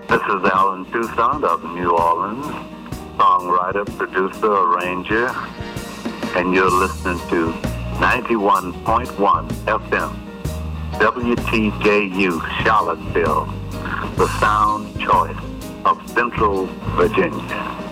This is Alan Toussaint of New Orleans, songwriter, producer, arranger, and you're listening to 91.1 FM, WTJU, Charlottesville, the sound choice of Central Virginia.